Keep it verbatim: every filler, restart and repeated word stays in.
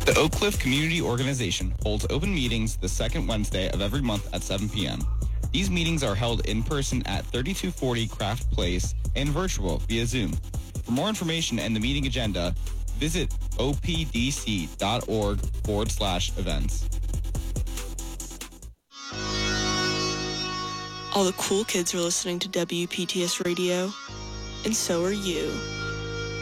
The Oak Cliff Community Organization holds open meetings the second Wednesday of every month at seven p.m. These meetings are held in person at thirty-two forty Craft Place and virtual via Zoom. For more information and the meeting agenda, visit opdc.org forward slash events. All the cool kids are listening to W P T S Radio, and so are you.